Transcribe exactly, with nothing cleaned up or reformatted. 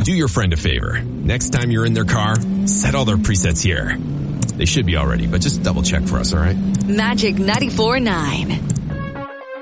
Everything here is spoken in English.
Do your friend a favor. Next time you're in their car, set all their presets here. They should be all ready, but just double check for us, all right? Magic ninety-four point nine.